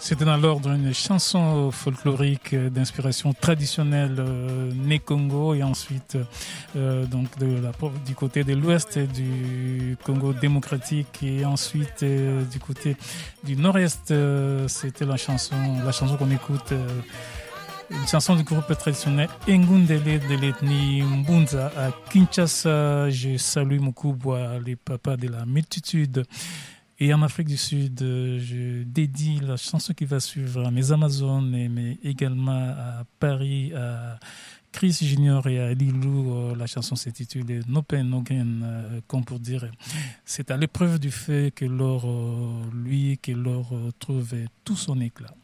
C'était dans l'ordre une chanson folklorique d'inspiration traditionnelle né Congo et ensuite donc du côté de l'ouest du Congo démocratique et ensuite du côté du nord-est. C'était la chanson qu'on écoute. Une chanson du groupe traditionnel Ngundele de l'ethnie Mbunza à Kinshasa. Je salue Mukubwa, les papas de la multitude. Et en Afrique du Sud, je dédie la chanson qui va suivre à mes Amazones, mais également à Paris, à Chris Junior et à Lilou. La chanson s'intitule No Pain, No Gain, comme pour dire, c'est à l'épreuve du fait que l'or, lui, que l'or trouve tout son éclat.